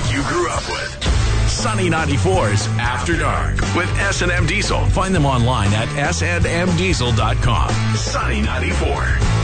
music you grew up with. Sunny 94's After Dark with S&M Diesel. Find them online at snmdiesel.com. Sunny 94.